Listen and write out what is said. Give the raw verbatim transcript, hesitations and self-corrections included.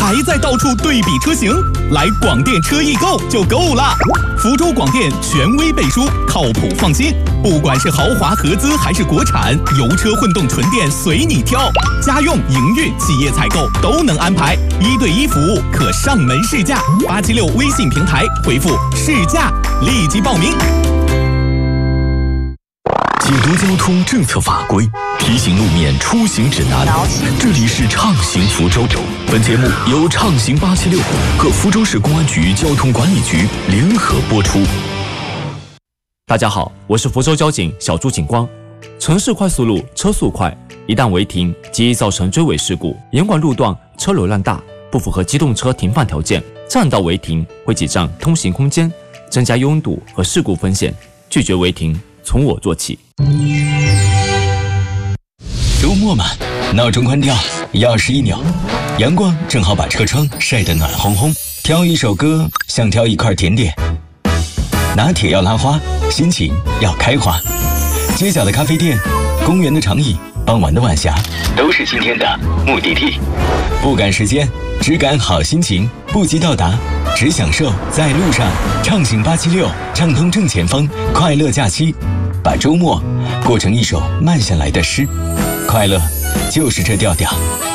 还在到处对比车型？来广电车易购就够了。福州广电权威背书，靠谱放心。不管是豪华合资还是国产，油车、混动、纯电随你挑。家用、营运、企业采购都能安排，一对一服务，可上门试驾。八七六微信平台回复试驾，立即报名。 解读交通政策法规，提醒路面出行指南。这里是畅行福州，本节目由畅行八七六和福州市公安局交通管理局联合播出。 大家好，我是福州交警小朱警官。城市快速路车速快，一旦违停，极易造成追尾事故。严管路段车流量大，不符合机动车停放条件，占道违停会挤占通行空间，增加拥堵和事故风险。拒绝违停，从我做起。 周末嘛，闹钟关掉，钥匙一扭，阳光正好把车窗晒得暖烘烘。挑一首歌，像挑一块甜点。拿铁要拉花，心情要开花。街角的咖啡店，公园的长椅，傍晚的晚霞，都是今天的目的地。不赶时间，只赶好心情，不急到达，只享受在路上。畅行八七六，畅通正前方，快乐假期，把周末过成一首慢下来的诗。快乐就是这调调。